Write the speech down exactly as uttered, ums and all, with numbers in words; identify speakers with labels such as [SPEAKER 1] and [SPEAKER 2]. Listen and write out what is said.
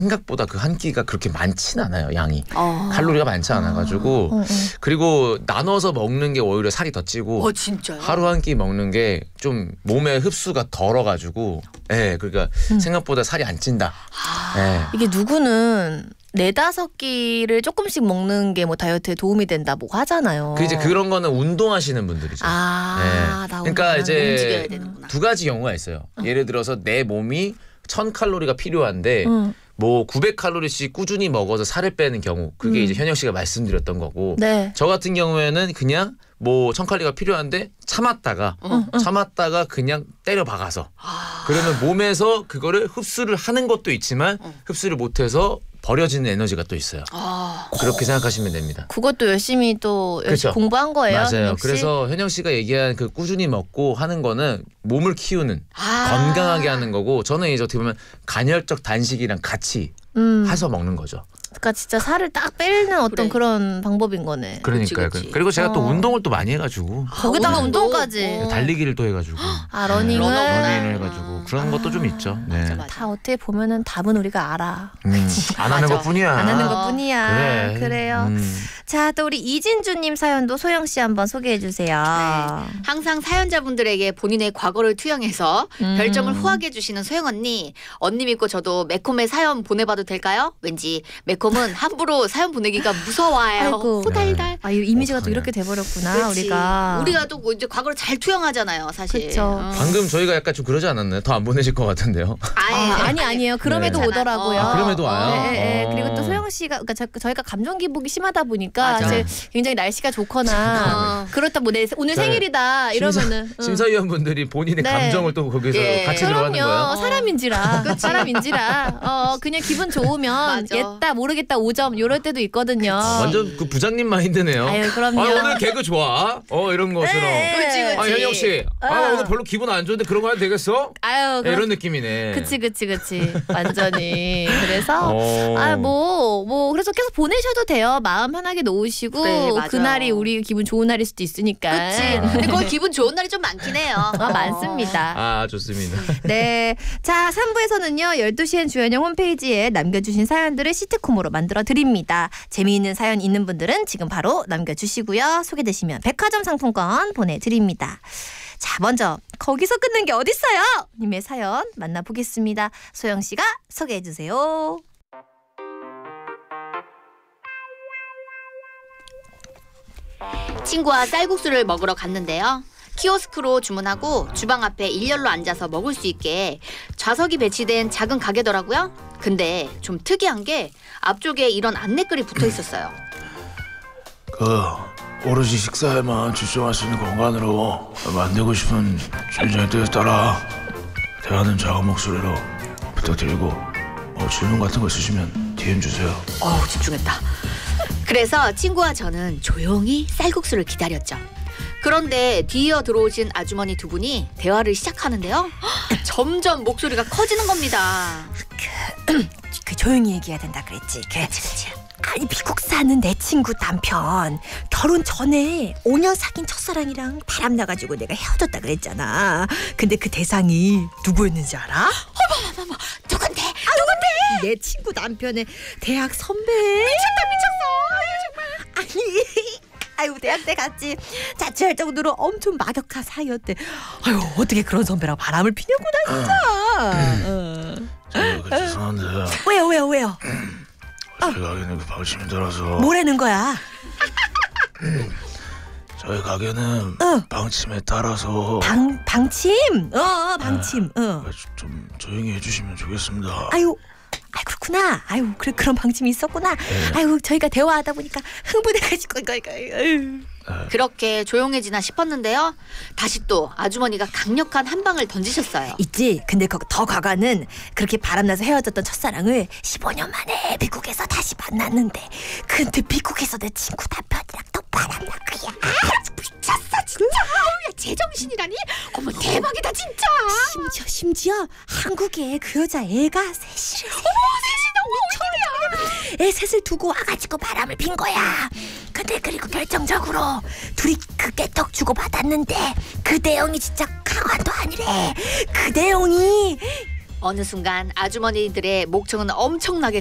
[SPEAKER 1] 생각보다 그 한 끼가 그렇게 많진 않아요. 양이.
[SPEAKER 2] 어.
[SPEAKER 1] 칼로리가 많지 않아가지고
[SPEAKER 3] 어, 어.
[SPEAKER 1] 그리고 나눠서 먹는 게 오히려 살이 더 찌고
[SPEAKER 2] 어 진짜요?
[SPEAKER 1] 하루 한 끼 먹는 게 좀 몸에 흡수가 덜어가지고 예 네, 그러니까
[SPEAKER 3] 음.
[SPEAKER 1] 생각보다 살이 안 찐다.
[SPEAKER 2] 아.
[SPEAKER 1] 네.
[SPEAKER 3] 이게 누구는 네다섯 끼를 조금씩 먹는 게 뭐 다이어트에 도움이 된다 뭐 하잖아요.
[SPEAKER 1] 그 이제 그런 거는 운동하시는 분들이죠.
[SPEAKER 3] 아,
[SPEAKER 1] 네.
[SPEAKER 3] 나
[SPEAKER 1] 그러니까 이제
[SPEAKER 2] 움직여야 되는구나.
[SPEAKER 1] 두 가지 경우가 있어요. 어. 예를 들어서 내 몸이 천 칼로리가 필요한데
[SPEAKER 3] 응.
[SPEAKER 1] 뭐 구백 칼로리씩 꾸준히 먹어서 살을 빼는 경우 그게
[SPEAKER 3] 음.
[SPEAKER 1] 이제 현영 씨가 말씀드렸던 거고
[SPEAKER 3] 네.
[SPEAKER 1] 저 같은 경우에는 그냥 뭐 천 칼로리가 필요한데 참았다가
[SPEAKER 2] 어.
[SPEAKER 1] 참았다가 그냥 때려 박아서
[SPEAKER 2] 아.
[SPEAKER 1] 그러면 몸에서 그거를 흡수를 하는 것도 있지만
[SPEAKER 2] 어.
[SPEAKER 1] 흡수를 못해서 버려지는 에너지가 또 있어요.
[SPEAKER 2] 아.
[SPEAKER 1] 그렇게 생각하시면 됩니다.
[SPEAKER 3] 그것도 열심히 또 열심히
[SPEAKER 1] 그렇죠.
[SPEAKER 3] 공부한 거예요.
[SPEAKER 1] 맞아요.
[SPEAKER 3] 역시?
[SPEAKER 1] 그래서 현영 씨가 얘기한 그 꾸준히 먹고 하는 거는 몸을 키우는
[SPEAKER 2] 아.
[SPEAKER 1] 건강하게 하는 거고 저는 이제 어떻게 보면 간헐적 단식이랑 같이
[SPEAKER 3] 음.
[SPEAKER 1] 해서 먹는 거죠.
[SPEAKER 3] 그러니까 진짜 살을 딱 빼는 어떤
[SPEAKER 2] 그래.
[SPEAKER 3] 그런 방법인 거네.
[SPEAKER 1] 그러니까요.
[SPEAKER 2] 그치, 그치.
[SPEAKER 1] 그리고 제가 또
[SPEAKER 3] 어.
[SPEAKER 1] 운동을 또 많이 해가지고
[SPEAKER 3] 거기다가
[SPEAKER 2] 아,
[SPEAKER 3] 운동까지.
[SPEAKER 2] 어.
[SPEAKER 1] 달리기를 또 해가지고
[SPEAKER 3] 아 러닝을.
[SPEAKER 2] 러너구나.
[SPEAKER 1] 러닝을 해가지고 그런 것도 좀 있죠. 네.
[SPEAKER 2] 맞아, 맞아.
[SPEAKER 3] 다 어떻게 보면은 답은 우리가 알아.
[SPEAKER 1] 음, 안 하는
[SPEAKER 2] 맞아.
[SPEAKER 1] 것뿐이야.
[SPEAKER 3] 안 하는
[SPEAKER 2] 아,
[SPEAKER 3] 것뿐이야.
[SPEAKER 1] 그래.
[SPEAKER 3] 요
[SPEAKER 1] 음.
[SPEAKER 3] 자, 또 우리 이진주님 사연도 소영 씨 한번 소개해 주세요.
[SPEAKER 2] 네. 항상 사연자분들에게 본인의 과거를 투영해서
[SPEAKER 3] 음.
[SPEAKER 2] 별점을 후하게 주시는 소영 언니. 언니 믿고 저도 매콤의 사연 보내봐도 될까요? 왠지 매콤은 함부로 사연 보내기가 무서워요.
[SPEAKER 3] 아이고.
[SPEAKER 2] 호달달.
[SPEAKER 3] 아, 이 이미지가 또
[SPEAKER 1] 어떡하냐.
[SPEAKER 3] 이렇게 돼버렸구나.
[SPEAKER 2] 그렇지.
[SPEAKER 3] 우리가.
[SPEAKER 2] 우리가 또 뭐 이제 과거를 잘 투영하잖아요, 사실.
[SPEAKER 3] 그쵸.
[SPEAKER 2] 어.
[SPEAKER 1] 방금 저희가 약간 좀 그러지 않았나요? 더 안 보내실 것 같은데요.
[SPEAKER 2] 아예.
[SPEAKER 3] 아, 아니 아니에요. 그럼에도
[SPEAKER 1] 네.
[SPEAKER 3] 오더라고요.
[SPEAKER 2] 아,
[SPEAKER 1] 그럼에도 와요?
[SPEAKER 3] 네, 네, 네.
[SPEAKER 1] 어.
[SPEAKER 3] 그리고 또 소영 씨가 그러니까 저, 저희가 감정 기복이 심하다 보니까
[SPEAKER 2] 맞아.
[SPEAKER 3] 사실 굉장히 날씨가 좋거나
[SPEAKER 2] 어.
[SPEAKER 3] 그렇다 뭐 내 오늘
[SPEAKER 1] 저희
[SPEAKER 3] 생일이다 이러면은 응.
[SPEAKER 1] 심사위원분들이 본인의
[SPEAKER 3] 네.
[SPEAKER 1] 감정을 또 거기서
[SPEAKER 2] 예.
[SPEAKER 1] 같이 들어가는
[SPEAKER 3] 그럼요.
[SPEAKER 1] 거예요.
[SPEAKER 3] 사람인지라 사람인지라 어 그냥 기분 좋으면
[SPEAKER 2] 맞아.
[SPEAKER 3] 옛다 모르겠다 오 점 요럴 때도 있거든요.
[SPEAKER 1] 완전 그 부장님 마인드네요.
[SPEAKER 3] 아유, 그럼요.
[SPEAKER 1] 아, 오늘 개그 좋아. 어 이런 것처럼.
[SPEAKER 3] 네.
[SPEAKER 2] 그치, 그치.
[SPEAKER 1] 아 현영 씨, 아
[SPEAKER 3] 어.
[SPEAKER 1] 오늘 별로 기분 안 좋은데 그런 거 해도 되겠어?
[SPEAKER 3] 아유
[SPEAKER 1] 네,
[SPEAKER 3] 그렇-
[SPEAKER 1] 이런 느낌이네.
[SPEAKER 3] 그치 그치 그치 완전히 그래서
[SPEAKER 1] 어.
[SPEAKER 3] 아 뭐 뭐 그래서 계속 보내셔도 돼요. 마음 편하게 놓으시고
[SPEAKER 2] 네, 맞아요.
[SPEAKER 3] 그날이 우리 기분 좋은 날일 수도 있으니까.
[SPEAKER 2] 그치. 근데 거기 기분 좋은 날이 좀 많긴 해요.
[SPEAKER 3] 아 많습니다.
[SPEAKER 1] 아 좋습니다.
[SPEAKER 3] 네. 자, 삼 부에서는요. 열두 시엔 주연영 홈페이지에 남겨주신 사연들을 시트콤으로 만들어 드립니다. 재미있는 사연 있는 분들은 지금 바로 남겨주시고요. 소개되시면 백화점 상품권 보내드립니다. 자, 먼저 거기서 끊는 게 어딨어요? 님의 사연 만나보겠습니다. 소영씨가 소개해주세요.
[SPEAKER 2] 친구와 쌀국수를 먹으러 갔는데요. 키오스크로 주문하고 주방 앞에 일렬로 앉아서 먹을 수 있게 좌석이 배치된 작은 가게더라고요. 근데 좀 특이한 게 앞쪽에 이런 안내글이 붙어 있었어요.
[SPEAKER 4] 그 오로지 식사에만 집중할 수 있는 공간으로 만들고 싶은 주인장에 따라 대하는 작은 목소리로 부탁드리고 뭐 질문 같은 거 있으시면 디엠 주세요.
[SPEAKER 2] 어우, 집중했다. 그래서 친구와 저는 조용히 쌀국수를 기다렸죠. 그런데 뒤이어 들어오신 아주머니 두 분이 대화를 시작하는데요. 점점 목소리가 커지는 겁니다.
[SPEAKER 3] 그 조용히 얘기해야 된다 그랬지. 그, 아니 미국 사는 내 친구 남편 결혼 전에 오 년 사귄 첫사랑이랑 바람 나가지고 내가 헤어졌다 그랬잖아. 근데 그 대상이 누구였는지 알아?
[SPEAKER 2] 어머머머, 누군데?
[SPEAKER 3] 누군데? 내 친구 남편의 대학 선배. 미쳤다 미쳤어. 아유 정말. 아니 아유 대학 때 같이 자취할 정도로 엄청 막역한 사이였대. 아유 어떻게 그런 선배랑 바람을 피냐구나 진짜. 어.
[SPEAKER 4] 저, 그 죄송한데
[SPEAKER 3] 왜요 왜요 왜요?
[SPEAKER 4] 저희 가게는 그 방침에 따라서
[SPEAKER 3] 뭐라는 거야?
[SPEAKER 4] 저희 가게는
[SPEAKER 3] 어.
[SPEAKER 4] 방침에 따라서
[SPEAKER 3] 방 방침. 어, 어 방침. 어.
[SPEAKER 4] 좀 조용히 해주시면 좋겠습니다.
[SPEAKER 3] 아유. 아 그렇구나. 아유 그래 그런 방침이 있었구나.
[SPEAKER 4] 네.
[SPEAKER 3] 아유 저희가 대화하다 보니까 흥분해가지고 이거 이거. 아유.
[SPEAKER 2] 그렇게 조용해지나 싶었는데요. 다시 또 아주머니가 강력한 한 방을 던지셨어요.
[SPEAKER 3] 있지. 근데 거, 더 과거는 그렇게 바람나서 헤어졌던 첫사랑을 십오 년 만에 미국에서 다시 만났는데 근데 미국에서 내 친구 남편이랑 또 바람나고야. 아 미쳤어 진짜.
[SPEAKER 2] 야, 제정신이라니? 어머 대박이다 진짜.
[SPEAKER 3] 심지어 심지어 한국에 그 여자 애가 셋이래.
[SPEAKER 2] 어머 셋이 너무 웬일이야.
[SPEAKER 3] 애 셋을 두고 와가지고 바람을 핀 거야. 근데 그리고 결정적으로 둘이 그 깨떡 주고 받았는데 그 내용이 진짜 가관도 아니래. 그 내용이
[SPEAKER 2] 어느 순간 아주머니들의 목청은 엄청나게